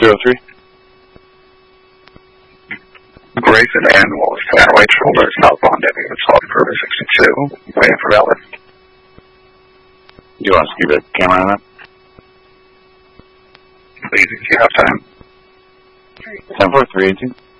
303. Grayson Annual, Stan White Shoulder, southbound David South Curve 62, waiting for Valley. You want to keep a camera on that? Please, if you have time. 10-4, 318.